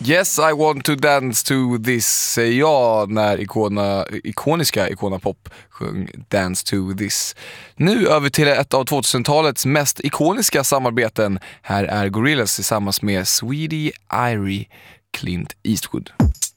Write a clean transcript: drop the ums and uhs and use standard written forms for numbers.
Yes, I want to dance to this, säger jag när ikoniska Icona Pop sjöng Dance to this. Nu över till ett av 2000-talets mest ikoniska samarbeten. Här är Gorillaz tillsammans med Sweetie Irie, Clint Eastwood.